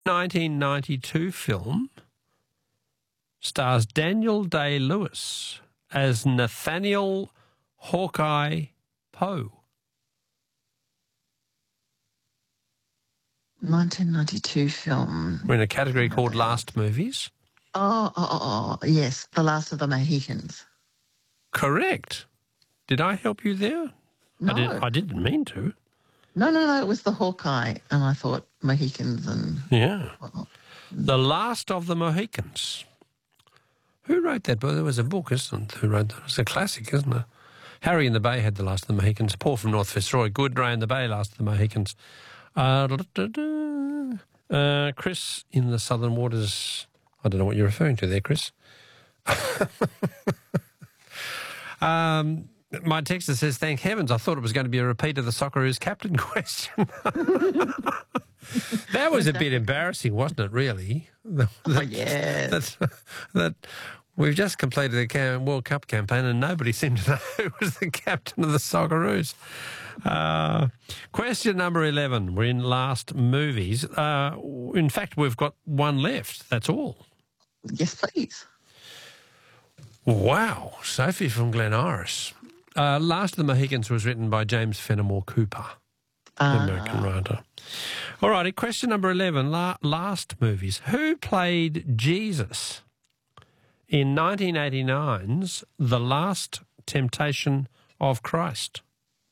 1992 film stars Daniel Day-Lewis as Nathaniel Hawkeye Poe? 1992 film. We're in a category called Last Movies. Oh, yes, The Last of the Mohicans. Correct. Did I help you there? No. I didn't mean to. No, it was the Hawkeye, and I thought Mohicans and... Yeah. whatnot. The Last of the Mohicans. Who wrote that book? There was a book, isn't it? Who wrote that? It's a classic, isn't it? Harry in the Bay had The Last of the Mohicans. Paul from North Fitzroy, Good Ray in the Bay, Last of the Mohicans. Chris in the Southern Waters. I don't know what you're referring to there, Chris. My texter says, thank heavens, I thought it was going to be a repeat of the Socceroos captain question. That was a bit embarrassing, wasn't it, really? Yes. That we've just completed the World Cup campaign and nobody seemed to know who was the captain of the Socceroos. Question number 11. We're in Last Movies. In fact, we've got one left. That's all. Yes, please. Wow. Sophie from Glen Iris. Last of the Mohicans was written by James Fenimore Cooper, the American writer. All righty, question number 11, Last Movies. Who played Jesus in 1989's The Last Temptation of Christ?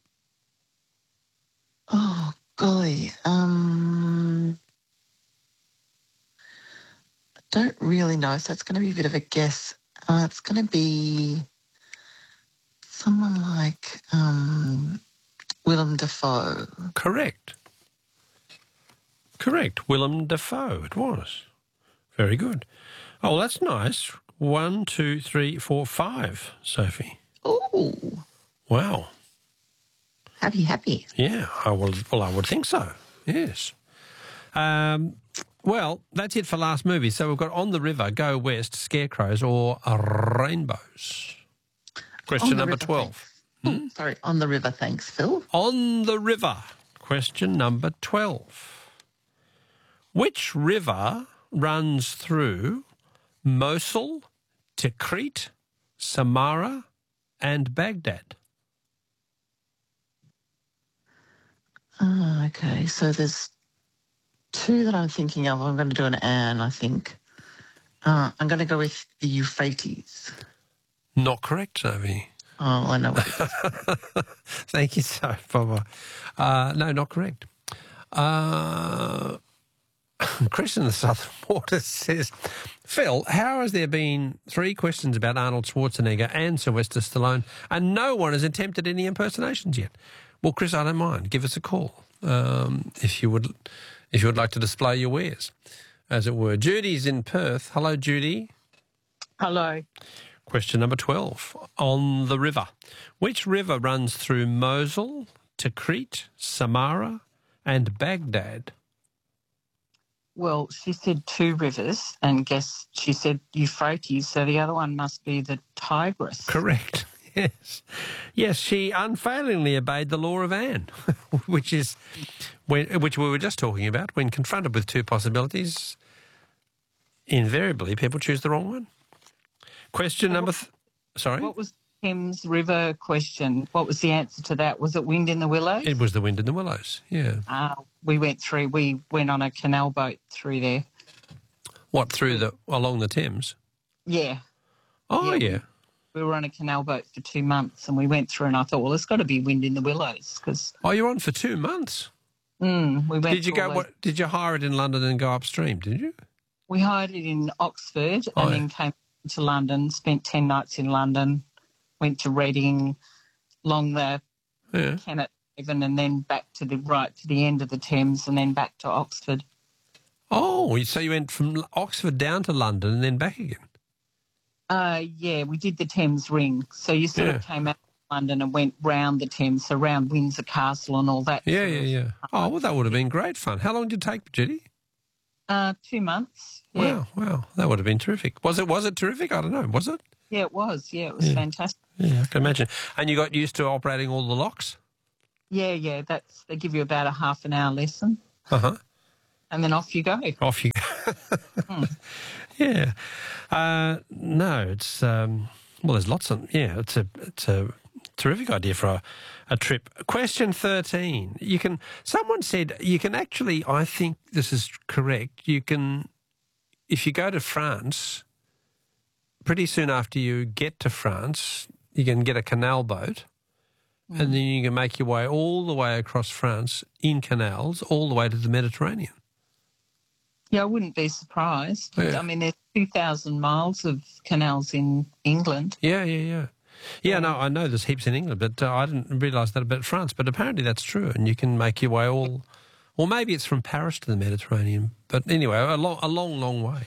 Oh, golly. I don't really know, so it's going to be a bit of a guess. It's going to be someone like Willem Dafoe. Correct. Willem Dafoe, it was. Very good. Oh, that's nice. 1, 2, 3, 4, 5, Sophie. Oh. Wow. Happy. Yeah, I would think so, yes. Well, that's it for Last Movie. So we've got On the River, Go West, Scarecrows or Rainbows. Question number 12. Sorry, On the River, thanks, Phil. On the River, question number 12. Which river runs through Mosul, Tikrit, Samarra and Baghdad? Okay, so there's two that I'm thinking of. I'm going to do an and, I think. I'm going to go with the Euphrates. Not correct, Sophie. Oh, I know what it is. Thank you, so Baba. No, not correct. Chris in the Southern Waters says, Phil, how has there been 3 questions about Arnold Schwarzenegger and Sylvester Stallone and no one has attempted any impersonations yet? Well, Chris, I don't mind. Give us a call if you would like to display your wares, as it were. Judy's in Perth. Hello, Judy. Hello. Question number 12. On the river. Which river runs through Mosul, Tikrit, Samarra and Baghdad? Well, she said 2 rivers, and she said Euphrates, so the other one must be the Tigris. Correct. Yes, she unfailingly obeyed the law of Anne, which we were just talking about. When confronted with 2 possibilities, invariably people choose the wrong one. Question number... Sorry? What was Thames River question? What was the answer to that? Was it Wind in the Willows? It was the Wind in the Willows, yeah. We went on a canal boat through there. What, along the Thames? Yeah. Oh, yeah. We were on a canal boat for 2 months and we went through and I thought, well, there's got to be Wind in the Willows. Oh, you were on for 2 months? We went. Did you hire it in London and go upstream, did you? We hired it in Oxford and then came to London, spent 10 nights in London, went to Reading, along the Kennet Haven and then back to the end of the Thames and then back to Oxford. Oh, so you went from Oxford down to London and then back again? Yeah, we did the Thames Ring. So you sort of came out of London and went round the Thames, so round Windsor Castle and all that. Yeah. Oh, well, that would have been great fun. How long did it take, Judy? 2 months. Yeah. Wow. That would have been terrific. Was it terrific? I don't know. Was it? Yeah, it was. Yeah, it was fantastic. Yeah, I can imagine. And you got used to operating all the locks? Yeah. They give you about a half an hour lesson. Uh-huh. and then off you go. Off you go. Yeah. No, it's there's lots of it's a terrific idea for a trip. Question 13. Someone said you can actually, I think this is correct, you can, if you go to France, pretty soon after you get to France, you can get a canal boat and then you can make your way all the way across France in canals all the way to the Mediterranean. Yeah, I wouldn't be surprised. Yeah. I mean, there's 2,000 miles of canals in England. Yeah. Yeah, no, I know there's heaps in England, but I didn't realise that about France. But apparently that's true, and you can make your way all, or maybe it's from Paris to the Mediterranean. But anyway, a long way.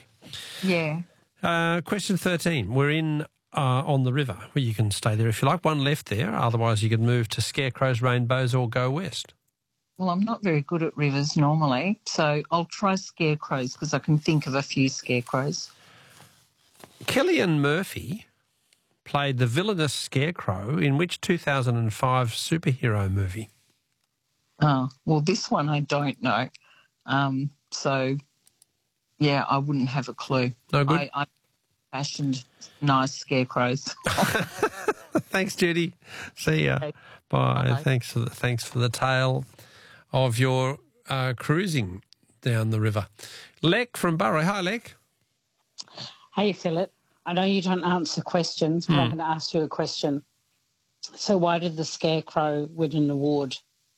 Yeah. Question 13. We're in on the river. Well, you can stay there if you like. One left there. Otherwise, you could move to Scarecrows, Rainbows, or go west. Well, I'm not very good at rivers normally, so I'll try Scarecrows because I can think of a few Scarecrows. Cillian Murphy played the villainous Scarecrow in which 2005 superhero movie? Oh, well, this one I don't know. So, yeah, I wouldn't have a clue. No good? I fashioned nice scarecrows. Thanks, Judy. See ya. Okay. Bye. Bye. Thanks for the tale of your cruising down the river. Lek from Burra. Hi, Lek. Hey, Philip. I know you don't answer questions, but I'm going to ask you a question. So why did the Scarecrow win an award?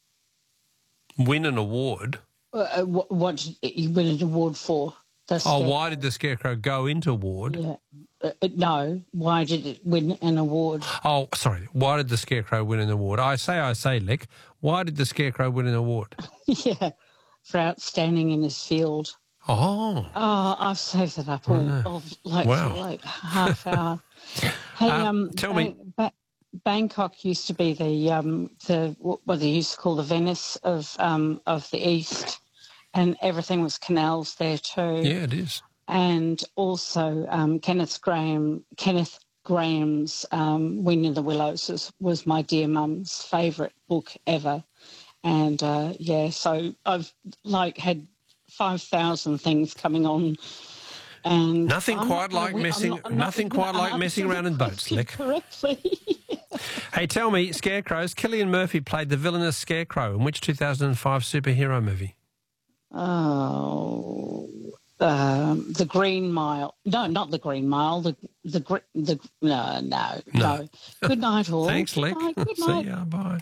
Win an award? What did he win an award for? Why did the Scarecrow go into ward? Yeah. No, why did it win an award? Oh, sorry. Why did the Scarecrow win an award? I say, Lek. Why did the Scarecrow win an award? Yeah, for outstanding in his field. Oh. Oh, I've saved it up all like half hour. Hey, tell me. Bangkok used to be the what they used to call the Venice of the East, and everything was canals there too. Yeah, it is. And also Kenneth Graham's Wind in the Willows was my dear mum's favourite book ever. And so I've had 5,000 things coming on, and nothing quite like messing around in boats, Lick. Correctly. Hey, tell me, Scarecrows. Cillian Murphy played the villainous Scarecrow in which 2005 superhero movie? Oh, the Green Mile. No, not the Green Mile. No. Good night, all. Thanks, Lick. Good night. See ya. Bye.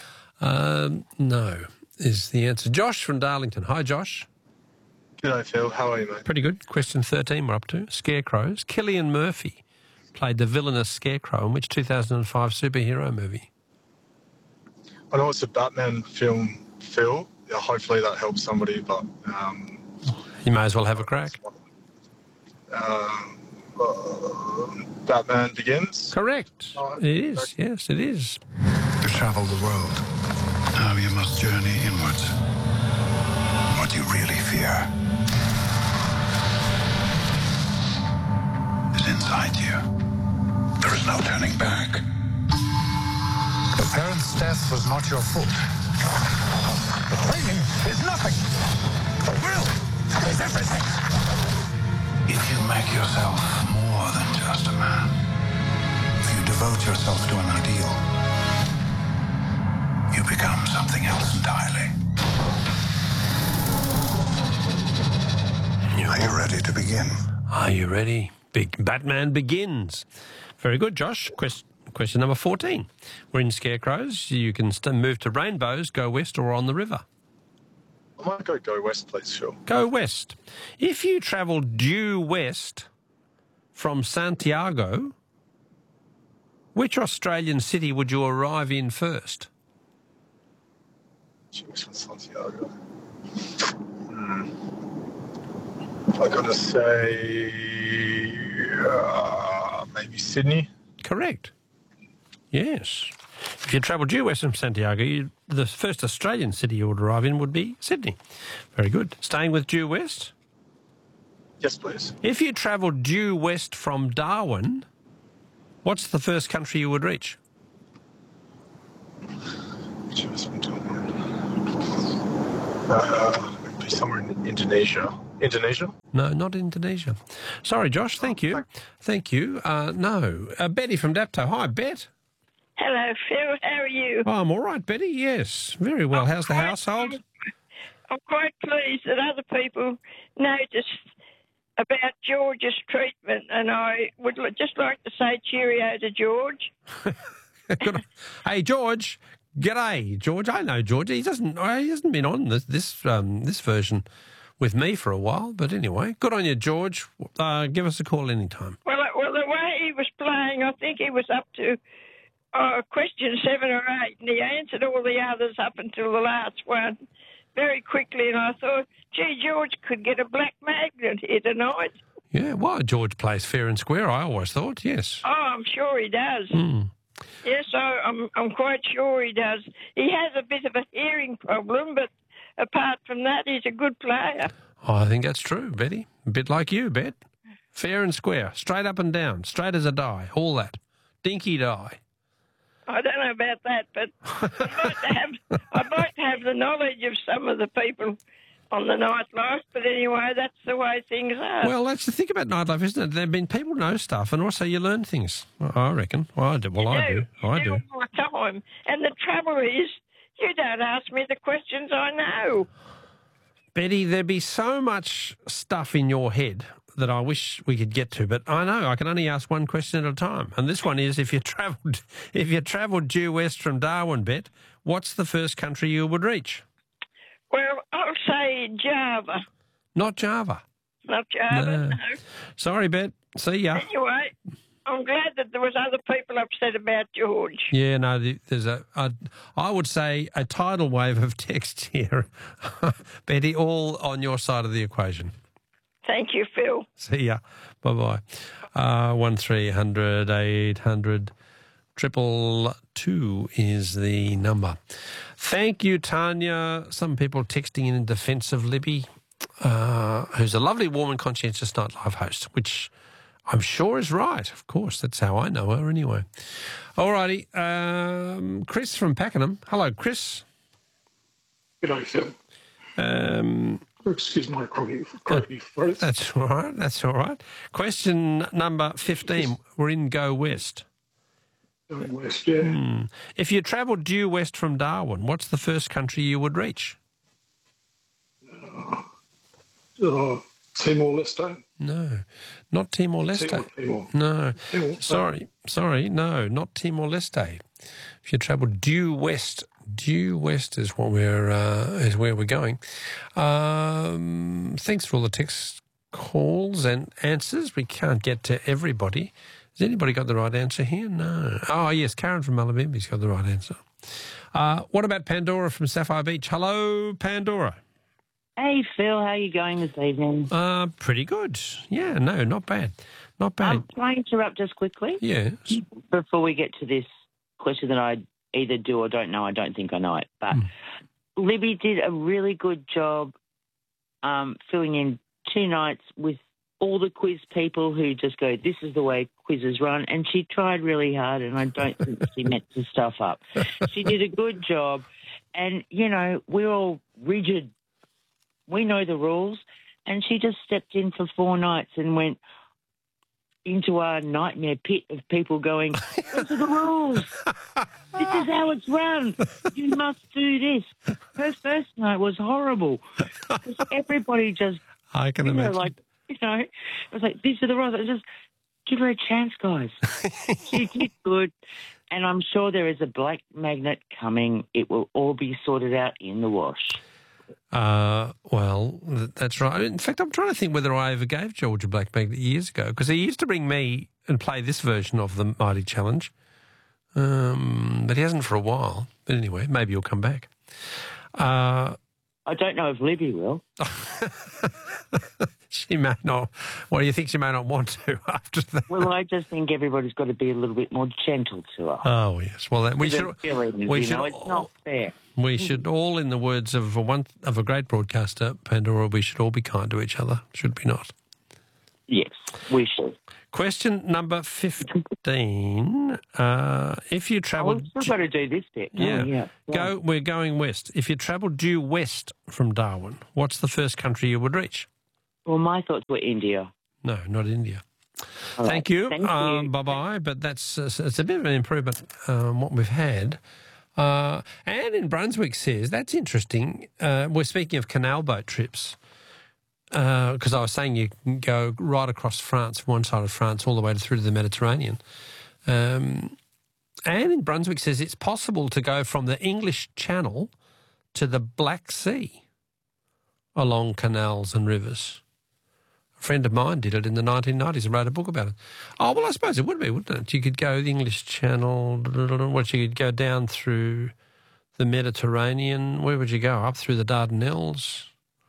No is the answer. Josh from Darlington. Hi, Josh. G'day, Phil. How are you, mate? Pretty good. Question 13 we're up to. Scarecrows. Cillian Murphy played the villainous Scarecrow in which 2005 superhero movie? I know it's a Batman film, Phil. Yeah, hopefully that helps somebody, but... you may as well have a crack. Batman Begins? Correct. It is. Yes, it is. To travel the world, now you must journey inwards. What you really fear is inside you. There is no turning back. The parent's death was not your fault. The training is nothing. The will is everything. If you make yourself more than just a man, if you devote yourself to an ideal, you become something else entirely. Are you ready to begin? Are you ready? Big Batman Begins. Very good, Josh. Question number 14. We're in Scarecrows. You can move to Rainbows, go west, or on the river. I might go west, please, Phil. Go west. If you travel due west from Santiago, which Australian city would you arrive in first? Santiago. I gotta say, maybe Sydney. Correct. Yes. If you travel due west from Santiago, the first Australian city you would arrive in would be Sydney. Very good. Staying with due west? Yes, please. If you travel due west from Darwin, what's the first country you would reach? somewhere in Indonesia. Indonesia? No, not Indonesia. Sorry, Josh. Thank you. Thank you. No. Betty from Dapto. Hi, Bet. Hello, Phil. How are you? Oh, I'm all right, Betty. Yes, very well. How's the household? I'm quite pleased that other people noticed about George's treatment, and I would just like to say cheerio to George. Good. Hey, George. G'day, George. I know George. He hasn't been on this version with me for a while, but anyway, good on you, George. Give us a call anytime. Well, the way he was playing, I think he was up to question 7 or 8, and he answered all the others up until the last one very quickly, and I thought, gee, George could get a black magnet here tonight. Yeah, well, George plays fair and square, I always thought, yes. Oh, I'm sure he does. Mm. Yes, I'm quite sure he does. He has a bit of a hearing problem, but apart from that, he's a good player. Oh, I think that's true, Betty. A bit like you, Bet. Fair and square, straight up and down, straight as a die, all that. Dinky die. I don't know about that, but I'd like to have the knowledge of some of the people on the nightlife, but anyway, that's the way things are. Well, that's the thing about nightlife, isn't it? There have been people know stuff, and also you learn things. I reckon. Well, I do. I do. All the time. And the trouble is, you don't ask me the questions I know. Betty, there'd be so much stuff in your head that I wish we could get to, but I know I can only ask one question at a time. And this one is: if you travelled due west from Darwin, Bet, what's the first country you would reach? Well, I'll say Java. Not Java. Not Java, no. Sorry, Bet. See ya. Anyway, I'm glad that there was other people upset about George. Yeah, no, there's I would say a tidal wave of text here, Betty, all on your side of the equation. Thank you, Phil. See ya. Bye-bye. 1300 800 222 is the number. Thank you, Tanya. Some people texting in defence of Libby, who's a lovely, warm and conscientious nightlife host, which I'm sure is right. Of course, that's how I know her anyway. All righty. Chris from Pakenham. Hello, Chris. G'day, Phil. Excuse my croaky throat. That's all right. That's all right. Question number 15. We're in Go West. Going west, yeah. If you travelled due west from Darwin, what's the first country you would reach? Timor-Leste. No, not Timor-Leste. Timor. No, Timor. sorry, no, not Timor-Leste. If you travelled due west is what is where we're going. Thanks for all the text calls and answers. We can't get to everybody. Has anybody got the right answer here? No. Oh, yes, Karen from Malabimbi's got the right answer. What about Pandora from Sapphire Beach? Hello, Pandora. Hey, Phil, how are you going this evening? Pretty good. Yeah, no, not bad. Not bad. Can I interrupt just quickly? Yes. Before we get to this question that I either do or don't know, I don't think I know it. But Libby did a really good job filling in 2 nights with all the quiz people who just go, this is the way quizzes run. And she tried really hard, and I don't think she messed the stuff up. She did a good job. And, you know, we're all rigid. We know the rules. And she just stepped in for 4 nights and went into our nightmare pit of people going, these are the rules. This is how it's run. You must do this. Her first night was horrible. Everybody just, I can imagine. It was like, these are the rules. Just give her a chance, guys. She did good. And I'm sure there is a black magnet coming. It will all be sorted out in the wash. Well, that's right. In fact, I'm trying to think whether I ever gave George a black magnet years ago, because he used to bring me and play this version of the Mighty Challenge, but he hasn't for a while. But anyway, maybe he'll come back. I don't know if Libby will. She may not. What do you think? She may not want to after that. Well, I just think everybody's got to be a little bit more gentle to her. Oh yes. Well, we should. It's not fair. We should all, in the words of a great broadcaster, Pandora, we should all be kind to each other, should we not? Yes, we should. Question number 15. If you travel... We've still got to do this bit. Yeah. We're going west. If you travel due west from Darwin, what's the first country you would reach? Well, my thoughts were India. No, not India. All Thank you. Thank you. Bye-bye. But it's a bit of an improvement what we've had. Anne in Brunswick says, that's interesting. We're speaking of canal boat trips. Because I was saying you can go right across France, one side of France, all the way through to the Mediterranean. Anne in Brunswick says it's possible to go from the English Channel to the Black Sea along canals and rivers. A friend of mine did it in the 1990s and wrote a book about it. Oh, well, I suppose it would be, wouldn't it? You could go the English Channel, you could go down through the Mediterranean. Where would you go? Up through the Dardanelles?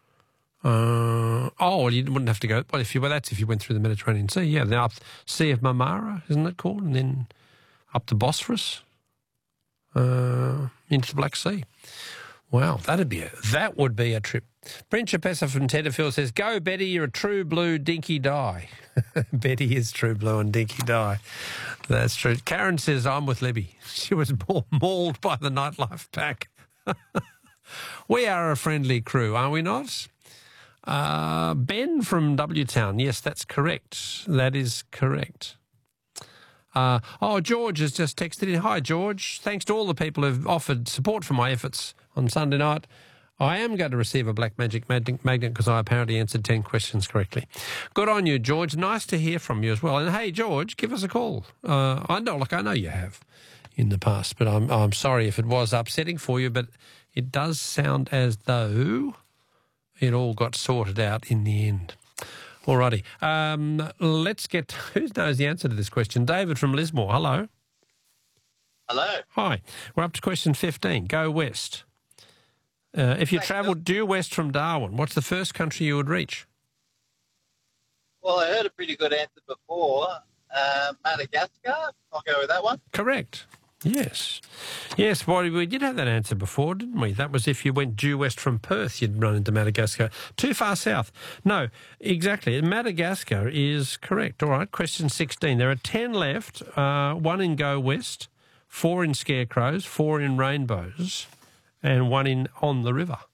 Well, you wouldn't have to go. Well, that's if you went through the Mediterranean Sea. Yeah, the Sea of Marmara, isn't it called? And then up the Bosphorus, into the Black Sea. Wow, that would be a trip. Principessa from Tenterfield says, "Go Betty, you're a true blue dinky die." Betty is true blue and dinky die. That's true. Karen says, "I'm with Libby. She was mauled by the nightlife pack." We are a friendly crew, are we not? Ben from W-Town. Yes, that's correct. That is correct. George has just texted in. Hi, George. Thanks to all the people who've offered support for my efforts on Sunday night. I am going to receive a Black Magic magnet because I apparently answered 10 questions correctly. Good on you, George. Nice to hear from you as well. And, hey, George, give us a call. I know you have in the past, but I'm sorry if it was upsetting for you, but it does sound as though it all got sorted out in the end. All righty. Let's get... Who knows the answer to this question? David from Lismore. Hello. Hello. Hi. We're up to question 15. Go west. If you travelled due west from Darwin, what's the first country you would reach? Well, I heard a pretty good answer before. Madagascar. I'll go with that one. Correct. Yes. Yes, well, we did have that answer before, didn't we? That was if you went due west from Perth, you'd run into Madagascar. Too far south. No, exactly. Madagascar is correct. All right, question 16. There are 10 left, 1 in Go West, 4 in Scarecrows, 4 in Rainbows, and 1 in On the River.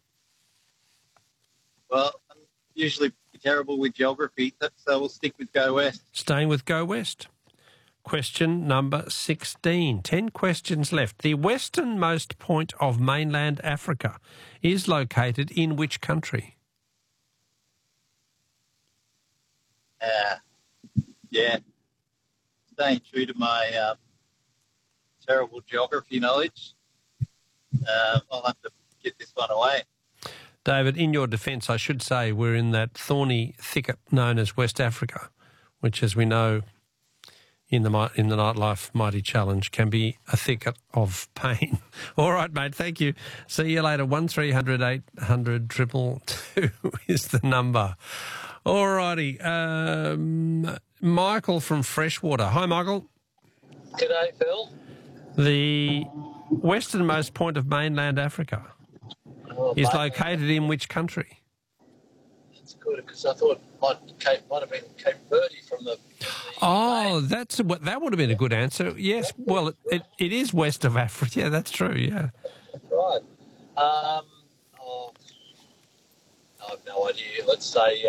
Well, I'm usually terrible with geography, so we'll stick with Go West. Staying with Go West. Question number 16. 10 questions left. The westernmost point of mainland Africa is located in which country? Staying true to my terrible geography knowledge, I'll have to get this one away. David, in your defence, I should say we're in that thorny thicket known as West Africa, which, as we know, in the Nightlife Mighty Challenge can be a thicket of pain. All right, mate, thank you. See you later. 1300 800 222 is the number. All righty. Michael from Freshwater. Hi, Michael. G'day, Phil. The westernmost point of mainland Africa is located in which country? That's good, because I thought might have been Cape Verde from the that would have been a good answer. Yes, well, it is west of Africa. Yeah, that's true, yeah. Right. I have no idea. Let's say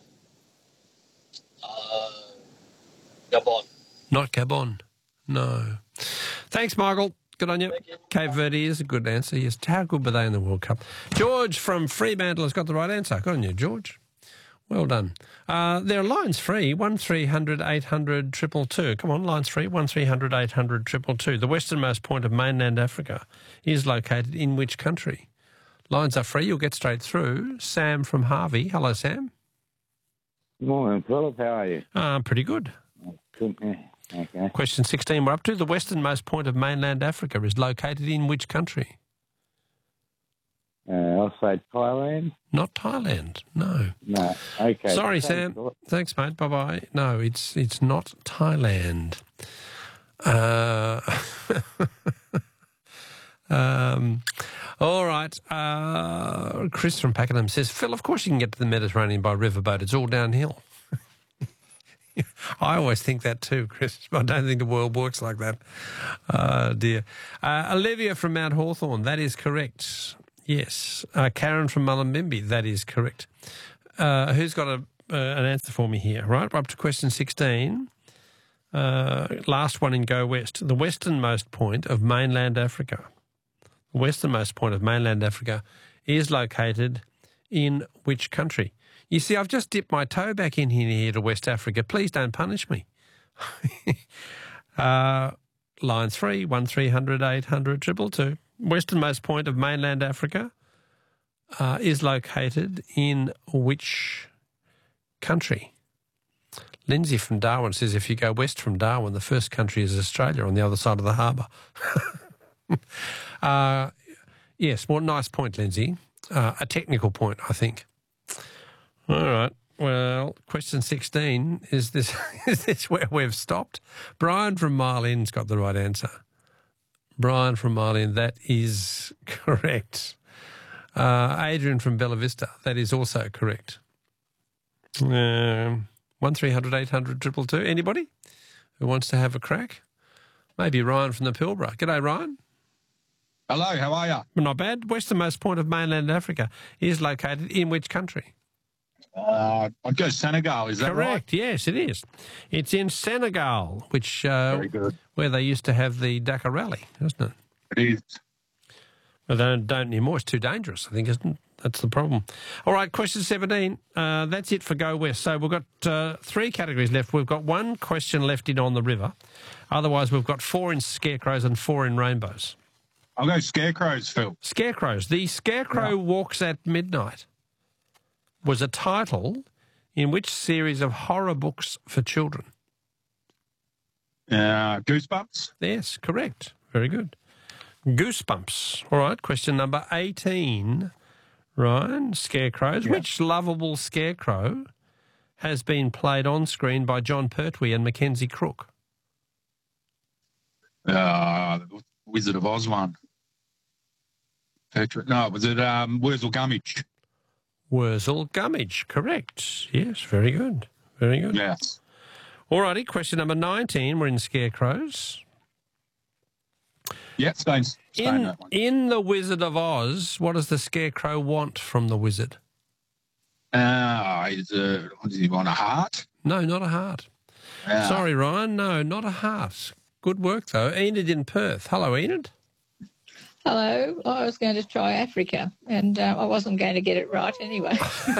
Gabon. Not Gabon, no. Thanks, Michael. Good on you. Thank you. Cape Verde is a good answer. Yes, how good were they in the World Cup? George from Fremantle has got the right answer. Good on you, George. Well done. There are lines free, 1300 800 222. Come on, lines free, 1300 800 222. The westernmost point of mainland Africa is located in which country? Lines are free. You'll get straight through. Sam from Harvey. Hello, Sam. Good morning, Philip. How are you? Pretty good. Good, yeah. Okay. Question 16 we're up to. The westernmost point of mainland Africa is located in which country? I'll say Thailand. Not Thailand, no. No, okay. Sorry, Sam. Thanks, mate. Bye-bye. No, it's not Thailand. All right. Chris from Pakenham says, Phil, of course you can get to the Mediterranean by riverboat. It's all downhill. I always think that too, Chris. I don't think the world works like that. Dear. Olivia from Mount Hawthorn, that is correct. Yes. Karen from Mullumbimby, that is correct. Who's got an answer for me here? Right, we're up to question 16. Last one in Go West. The westernmost point of mainland Africa. The westernmost point of mainland Africa is located in which country? You see, I've just dipped my toe back in here to West Africa. Please don't punish me. Line 3, 1300 800 222. Westernmost point of mainland Africa is located in which country? Lindsay from Darwin says if you go west from Darwin, the first country is Australia on the other side of the harbour. Yes, well, nice point, Lindsay. A technical point, I think. All right. Well, question 16, is this where we've stopped? Brian from Mile End's got the right answer. Brian from Mile End, that is correct. Adrian from Bella Vista, that is also correct. 1300 800 222. Anybody who wants to have a crack? Maybe Ryan from the Pilbara. G'day, Ryan. Hello, how are you? Not bad. Westernmost point of mainland Africa is located in which country? I'd go Senegal, is that right? Correct, yes, it is. It's in Senegal, which very good. Where they used to have the Dakar Rally, isn't it? It is. Well, they don't anymore. It's too dangerous, I think, isn't it? That's the problem. All right, question 17. That's it for Go West. So we've got 3 categories left. We've got 1 question left in On the River. Otherwise, we've got 4 in Scarecrows and 4 in Rainbows. I'll go Scarecrows, Phil. Scarecrows. The Scarecrow Walks at Midnight was a title in which series of horror books for children? Goosebumps? Yes, correct. Very good. Goosebumps. All right, question number 18. Ryan, Scarecrows. Yeah. Which lovable scarecrow has been played on screen by John Pertwee and Mackenzie Crook? Wizard of Oz one. No, was it Wurzel Gummidge? Wurzel Gummidge, correct. Yes, very good. Very good. Yes. All righty, question number 19. We're in Scarecrows. Yeah, Stone's that one. In The Wizard of Oz, what does the Scarecrow want from the wizard? Does he want a heart? No, not a heart. Sorry, Ryan. No, not a heart. Good work, though. Enid in Perth. Hello, Enid. Hello. I was going to try Africa, and I wasn't going to get it right anyway.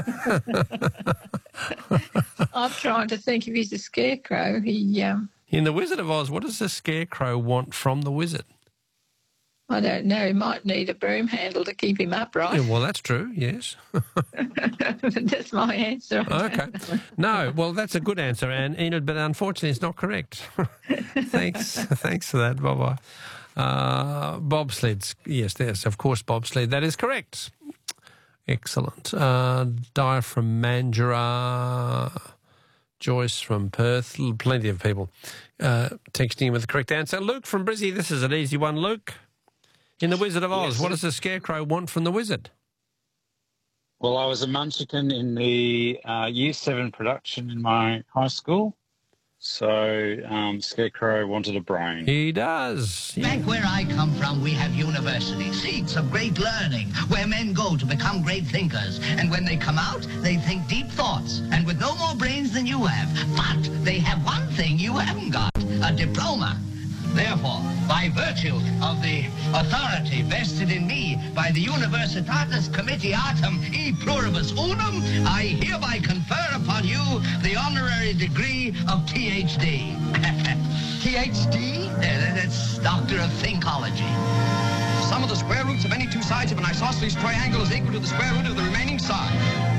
I'm trying to think if he's a scarecrow. In The Wizard of Oz, what does the Scarecrow want from the wizard? I don't know. He might need a broom handle to keep him upright. Yeah, well, that's true, yes. That's my answer. Okay. No, well, that's a good answer, Enid, but unfortunately it's not correct. Thanks for that. Bye-bye. Bobsleds. Yes, of course, bobsled. That is correct. Excellent. Di from Mandurah. Joyce from Perth. Plenty of people texting with the correct answer. Luke from Brizzy. This is an easy one, Luke. In The Wizard of Oz, what does the Scarecrow want from the wizard? Well, I was a Munchkin in the Year 7 production in my high school. So Scarecrow wanted a brain. He does. Back where I come from, we have universities, seats of great learning, where men go to become great thinkers. And when they come out, they think deep thoughts, and with no more brains than you have. But they have one thing you haven't got, a diploma. Therefore, by virtue of the authority vested in me by the Universitatis Comitiatum e Pluribus Unum, I hereby confer upon you the honorary degree of Ph.D. Ph.D.? That's Doctor of Thinkology. Sum of the square roots of any two sides of an isosceles triangle is equal to the square root of the remaining side.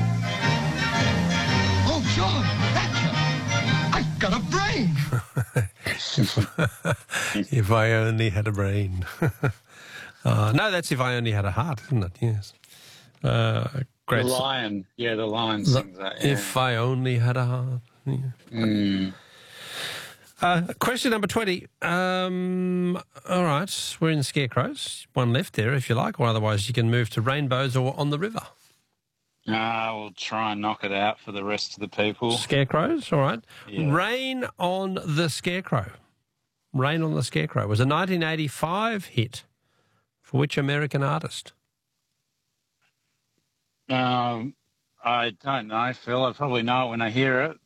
Oh, John, that's I've got a brain. If I only had a brain. No, that's if I only had a heart, isn't it? Yes. Great. The lion. Yeah, the lion sings that. Yeah. If I only had a heart. Yeah. Question number 20. All right, we're in Scarecrows. One left there, if you like, or otherwise you can move to Rainbows or On the River. We'll try and knock it out for the rest of the people. Scarecrows, all right. Yeah. Rain on the Scarecrow. Rain on the Scarecrow was a 1985 hit. For which American artist? I don't know, Phil. I probably know it when I hear it.